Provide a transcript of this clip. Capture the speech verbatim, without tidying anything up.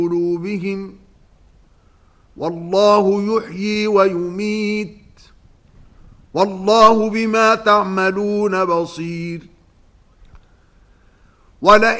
قلوبهم والله يحيي ويميت والله بما تعملون بصير. ولئن